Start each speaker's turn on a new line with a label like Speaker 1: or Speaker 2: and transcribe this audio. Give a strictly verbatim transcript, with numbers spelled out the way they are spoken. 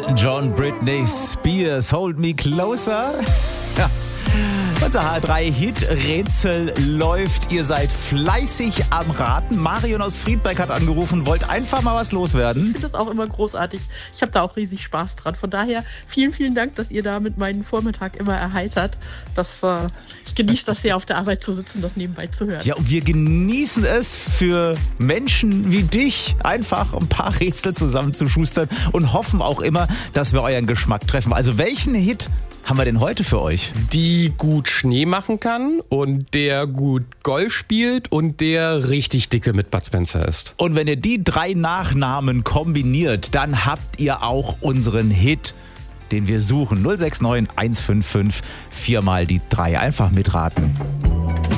Speaker 1: John Britney Spears, Hold Me Closer. Ja. Unser H drei Hit-Rätsel läuft. Ihr seid fleißig am Raten. Marion aus Friedberg hat angerufen, wollt einfach mal was loswerden.
Speaker 2: Ich finde das auch immer großartig. Ich habe da auch riesig Spaß dran. Von daher vielen, vielen Dank, dass ihr da mit meinem Vormittag immer erheitert. Das, äh, ich genieße das sehr, auf der Arbeit zu sitzen, das nebenbei zu hören.
Speaker 1: Ja, und wir genießen es, für Menschen wie dich einfach ein paar Rätsel zusammenzuschustern und hoffen auch immer, dass wir euren Geschmack treffen. Also welchen Hit haben wir denn heute für euch?
Speaker 3: Die gut Schnee machen kann und der gut Golf spielt und der richtig dicke mit Bud Spencer ist.
Speaker 1: Und wenn ihr die drei Nachnamen kombiniert, dann habt ihr auch unseren Hit, den wir suchen. null sechs neun eins fünf fünf vier mal die drei. Einfach mitraten.